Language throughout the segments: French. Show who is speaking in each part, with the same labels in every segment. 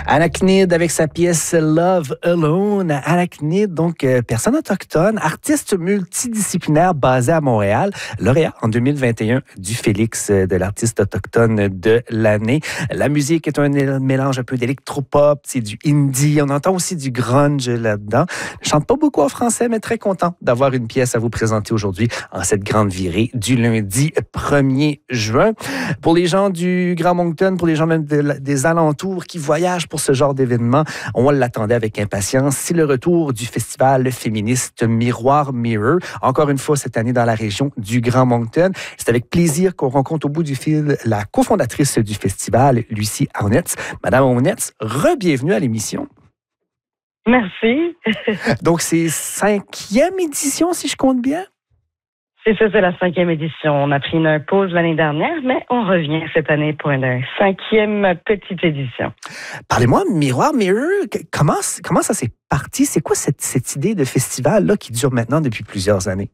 Speaker 1: Anaknid avec sa pièce Love Alone. Anaknid, donc personne autochtone, artiste multidisciplinaire basé à Montréal, lauréat en 2021 du Félix de l'artiste autochtone de l'année. La musique est un mélange un peu d'électropop, c'est du indie, on entend aussi du grunge là-dedans. Je chante pas beaucoup en français, mais très content d'avoir une pièce à vous présenter aujourd'hui en cette grande virée du lundi 1er juin. Pour les gens du Grand Moncton, pour les gens même des alentours qui voyagent pour ce genre d'événement, on l'attendait avec impatience. C'est le retour du festival féministe Miroir Mirror, encore une fois cette année dans la région du Grand Moncton. C'est avec plaisir qu'on rencontre au bout du fil la cofondatrice du festival, Lucie Arnetz. Madame Arnetz, re-bienvenue à l'émission.
Speaker 2: Merci.
Speaker 1: Donc, c'est 5e édition, si je compte bien?
Speaker 2: C'est ça, c'est la 5e édition. On a pris une pause l'année dernière, mais on revient cette année pour une 5e petite édition.
Speaker 1: Parlez-moi, Miroir Mirror, comment ça s'est parti? C'est quoi cette idée de festival-là qui dure maintenant depuis plusieurs années?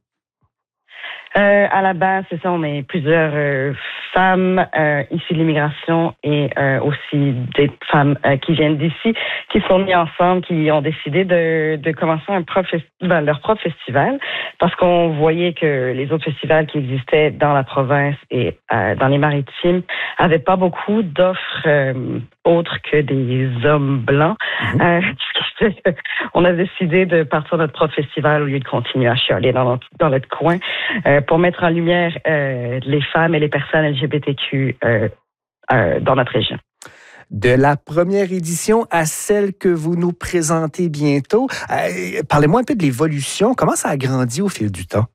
Speaker 2: À la base, c'est ça, on est plusieurs femmes issues de l'immigration et aussi des femmes qui viennent d'ici, qui sont mises ensemble, qui ont décidé de commencer leur propre festival, parce qu'on voyait que les autres festivals qui existaient dans la province et dans les Maritimes avaient pas beaucoup d'offres autres que des hommes blancs. On a décidé de partir notre propre festival au lieu de continuer à chialer dans notre coin, pour mettre en lumière les femmes et les personnes LGBTQ dans notre région.
Speaker 1: De la première édition à celle que vous nous présentez bientôt, parlez-moi un peu de l'évolution. Comment ça a grandi au fil du temps?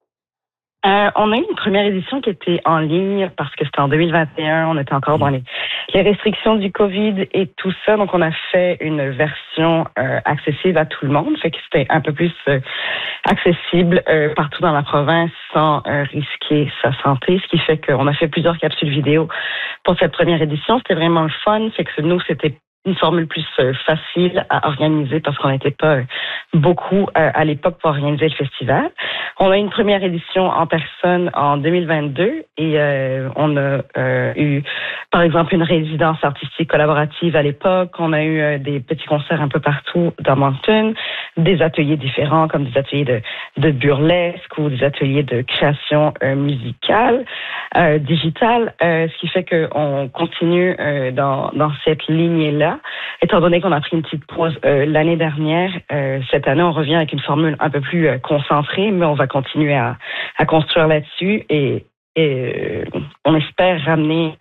Speaker 2: On a eu une première édition qui était en ligne parce que c'était en 2021. On était encore dans les restrictions du COVID et tout ça. Donc, on a fait une version accessible à tout le monde. Fait que c'était un peu plus accessible partout dans la province sans risquer sa santé. Ce qui fait qu'on a fait plusieurs capsules vidéo pour cette première édition. C'était vraiment le fun. Fait que nous, c'était une formule plus facile à organiser parce qu'on n'était pas beaucoup à l'époque pour organiser le festival. On a eu une première édition en personne en 2022 et on a eu, par exemple, une résidence artistique collaborative à l'époque. On a eu des petits concerts un peu partout dans Moncton, des ateliers différents comme des ateliers de burlesque ou des ateliers de création musicale, digitale, ce qui fait qu'on continue dans cette lignée-là. Étant donné qu'on a pris une petite pause l'année dernière, cette année, on revient avec une formule un peu plus concentrée, mais on va continuer à construire là-dessus et on espère ramener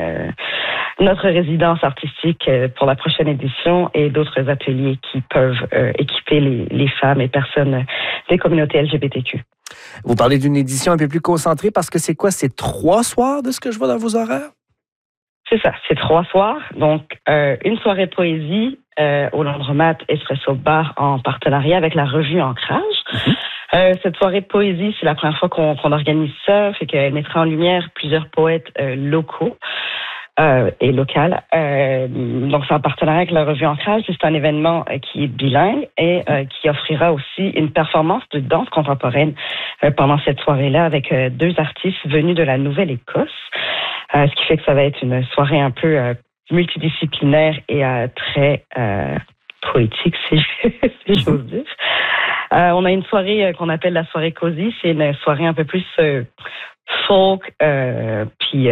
Speaker 2: notre résidence artistique pour la prochaine édition et d'autres ateliers qui peuvent équiper les femmes et personnes des communautés LGBTQ.
Speaker 1: Vous parlez d'une édition un peu plus concentrée parce que c'est quoi? C'est 3 soirs de ce que je vois dans vos horaires?
Speaker 2: C'est ça, c'est 3 soirs. Donc, une soirée poésie au Landromat Espresso Bar en partenariat avec la revue Ancrage. Cette soirée poésie, c'est la première fois qu'on organise ça, fait qu'elle mettra en lumière plusieurs poètes locaux et locales. Donc, c'est en partenariat avec la revue Ancrage. C'est un événement qui est bilingue et qui offrira aussi une performance de danse contemporaine pendant cette soirée-là avec 2 artistes venus de la Nouvelle-Écosse. Ce qui fait que ça va être une soirée un peu multidisciplinaire et très poétique, si j'ose dire. On a une soirée qu'on appelle la soirée Cozy. C'est une soirée un peu plus folk, puis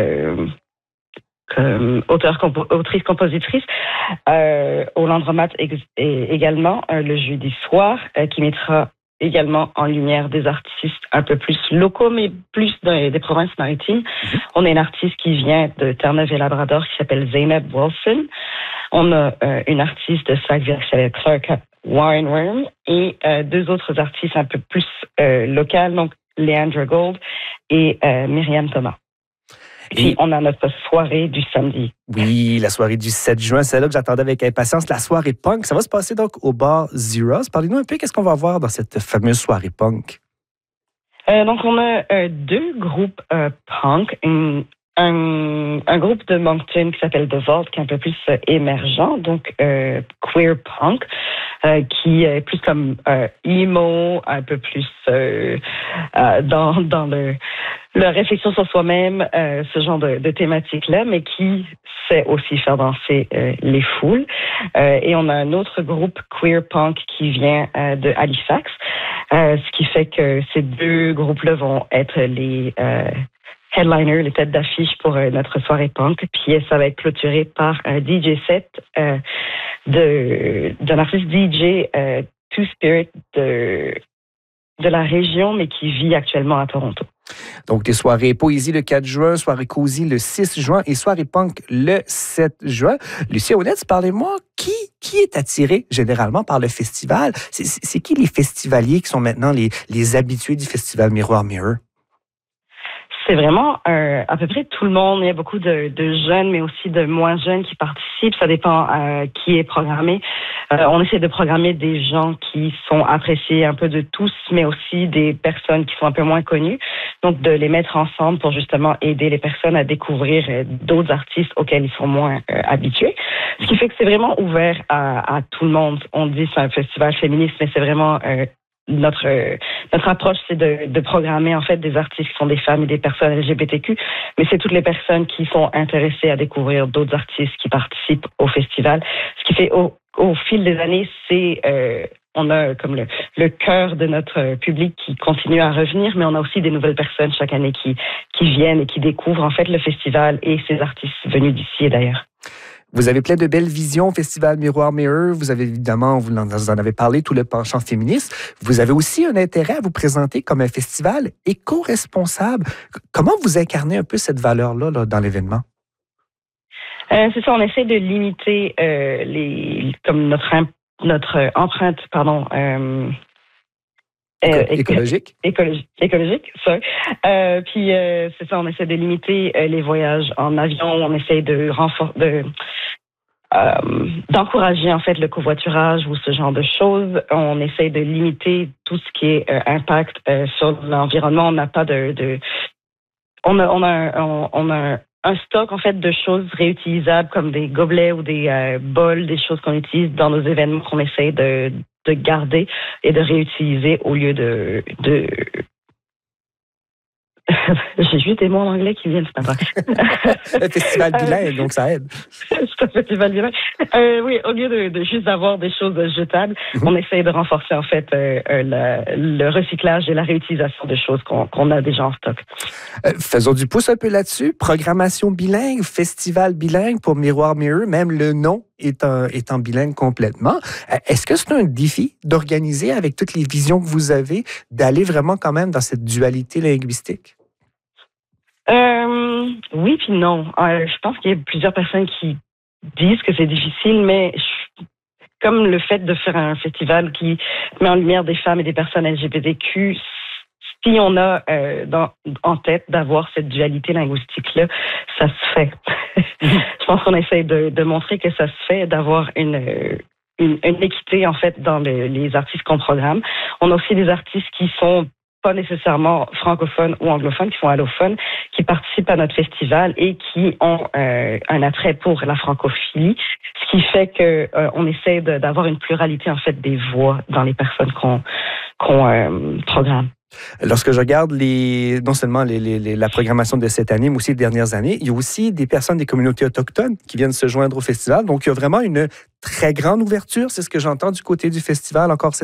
Speaker 2: autrice, compositrice. Au Landromat également, le jeudi soir, qui mettra également en lumière des artistes un peu plus locaux, mais plus des provinces maritimes. On a une artiste qui vient de Terre-Neuve-et-Labrador qui s'appelle Zeynep Wilson. On a une artiste de Sackville qui s'appelle Clark Wineworm et 2 autres artistes un peu plus locales, donc Leandra Gold et Myriam Thomas. Puis, on a notre soirée du samedi.
Speaker 1: Oui, la soirée du 7 juin, c'est là que j'attendais avec impatience. La soirée punk, ça va se passer donc au bar Zeros. Parlez-nous un peu, qu'est-ce qu'on va voir dans cette fameuse soirée punk?
Speaker 2: Donc, on a 2 groupes punk, un groupe de Moncton qui s'appelle The Vault, qui est un peu plus émergent, donc queer punk, qui est plus comme emo, un peu plus dans la réflexion sur soi-même, ce genre de thématique-là, mais qui sait aussi faire danser les foules. Et on a un autre groupe queer punk qui vient de Halifax, ce qui fait que ces deux groupes-là vont être les headliners, les têtes d'affiche pour notre soirée punk. Puis ça va être clôturé par un DJ set d'un artiste DJ Two Spirit de la région, mais qui vit actuellement à Toronto.
Speaker 1: Donc, des soirées poésie le 4 juin, soirée cosy le 6 juin et soirée punk le 7 juin. Lucie Aunetz, parlez-moi, qui est attiré généralement par le festival? C'est qui les festivaliers qui sont maintenant les habitués du festival Miroir Mirror?
Speaker 2: C'est vraiment à peu près tout le monde. Il y a beaucoup de jeunes, mais aussi de moins jeunes qui participent. Ça dépend qui est programmé. On essaie de programmer des gens qui sont appréciés un peu de tous, mais aussi des personnes qui sont un peu moins connues. Donc, de les mettre ensemble pour justement aider les personnes à découvrir d'autres artistes auxquels ils sont moins habitués. Ce qui fait que c'est vraiment ouvert à tout le monde. On dit que c'est un festival féministe, mais c'est vraiment... Notre approche, c'est de programmer en fait des artistes qui sont des femmes et des personnes LGBTQ, mais c'est toutes les personnes qui sont intéressées à découvrir d'autres artistes qui participent au festival. Ce qui fait au fil des années, on a comme le cœur de notre public qui continue à revenir, mais on a aussi des nouvelles personnes chaque année qui viennent et qui découvrent en fait le festival et ses artistes venus d'ici et d'ailleurs.
Speaker 1: Vous avez plein de belles visions au Festival Miroir Mirror. Vous avez évidemment, vous en avez parlé, tout le penchant féministe. Vous avez aussi un intérêt à vous présenter comme un festival éco-responsable. Comment vous incarnez un peu cette valeur-là dans l'événement?
Speaker 2: C'est ça, on essaie de limiter comme notre empreinte,
Speaker 1: écologique,
Speaker 2: ça. Puis c'est ça, on essaie de limiter les voyages en avion, on essaie d'encourager en fait le covoiturage ou ce genre de choses. On essaie de limiter tout ce qui est impact sur l'environnement. On n'a pas on a un stock en fait de choses réutilisables comme des gobelets ou des bols, des choses qu'on utilise dans nos événements qu'on essaie de garder et de réutiliser au lieu de... J'ai juste des mots en anglais qui viennent ce matin.
Speaker 1: Un festival bilingue, donc ça aide.
Speaker 2: C'est un festival bilingue. Oui, au lieu de juste avoir des choses jetables, on essaye de renforcer en fait le recyclage et la réutilisation de choses qu'on a déjà en stock.
Speaker 1: Faisons du pouce un peu là-dessus. Programmation bilingue, festival bilingue pour Miroir Mirror, même le nom étant bilingue complètement. Est-ce que c'est un défi d'organiser avec toutes les visions que vous avez, d'aller vraiment quand même dans cette dualité linguistique?
Speaker 2: Oui puis non. Je pense qu'il y a plusieurs personnes qui disent que c'est difficile, mais comme le fait de faire un festival qui met en lumière des femmes et des personnes LGBTQ, si on a en tête d'avoir cette dualité linguistique-là, ça se fait. Je pense qu'on essaie de montrer que ça se fait, d'avoir une équité en fait dans les artistes qu'on programme. On a aussi des artistes qui sont pas nécessairement francophones ou anglophones, qui sont allophones, qui participent à notre festival et qui ont un attrait pour la francophilie, ce qui fait que on essaie d'avoir une pluralité en fait des voix dans les personnes qu'on programme.
Speaker 1: Lorsque je regarde non seulement la programmation de cette année, mais aussi des dernières années, il y a aussi des personnes des communautés autochtones qui viennent se joindre au festival. Donc, il y a vraiment une très grande ouverture. C'est ce que j'entends du côté du festival encore cette